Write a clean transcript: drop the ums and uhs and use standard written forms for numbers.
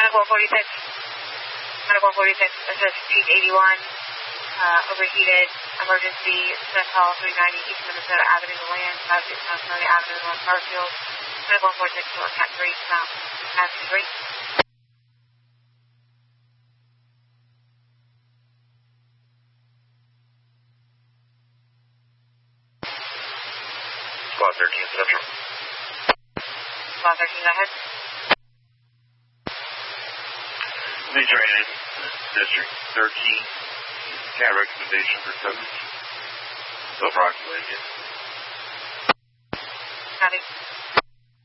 Medical 46. Medical 46, this is Chief 81. Overheated. Emergency. Smith Hall 390 East Minnesota Avenue to land. Southeast Minnesota Avenue North Garfield. Medical 46 to Cat 3. South. Cat 3. Squad 13 Central. Squad 13, go ahead. Major in District 13. Cat recommendation for coverage. So approximately, yes. Copy.